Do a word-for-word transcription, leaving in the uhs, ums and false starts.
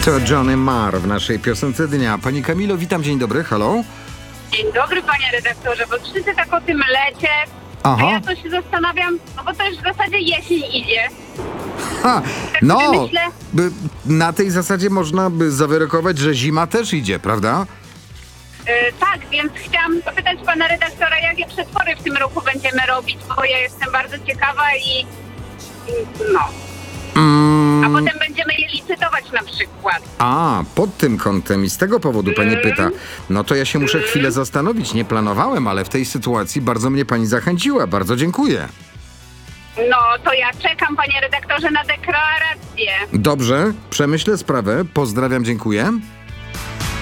To Johnny Marr w naszej piosence dnia. Pani Kamilo, witam, dzień dobry, halo. Dzień dobry, panie redaktorze, bo wszyscy tak o tym lecie, Aha. a ja to się zastanawiam, no bo to już w zasadzie jesień idzie. Ha, Tak no, sobie myślę, by, na tej zasadzie można by zawyrokować, że zima też idzie, prawda? e, tak, więc chciałam zapytać pana redaktora, jakie przetwory w tym roku będziemy robić, bo ja jestem bardzo ciekawa i i no. A Mm, potem będziemy je licytować na przykład. a, pod tym kątem i z tego powodu pani Mm. pyta. No to ja się muszę chwilę zastanowić, nie planowałem, ale w tej sytuacji bardzo mnie pani zachęciła, bardzo dziękuję. No, to ja czekam, panie redaktorze, na deklarację. Dobrze, przemyślę sprawę, pozdrawiam, dziękuję.